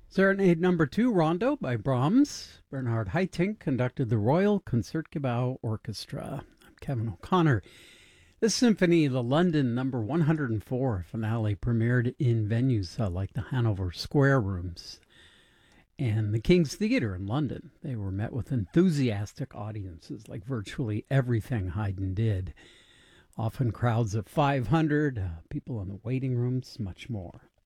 Serenade number 2, Rondo by Brahms. Bernhard Haitink conducted the Royal Concertgebouw Orchestra. I'm Kevin O'Connor. This symphony, the London number 104 finale, premiered in venues like the Hanover Square Rooms and the King's Theatre in London. They were met with enthusiastic audiences, like virtually everything Haydn did. Often crowds of 500, people in the waiting rooms, much more.